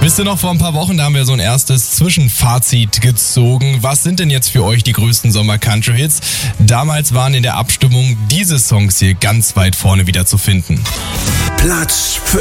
Wisst ihr noch, vor ein paar Wochen, da haben wir so ein erstes Zwischenfazit gezogen. Was sind denn jetzt für euch die größten Sommer-Country-Hits? Damals waren in der Abstimmung diese Songs hier ganz weit vorne wieder zu finden. Platz 5.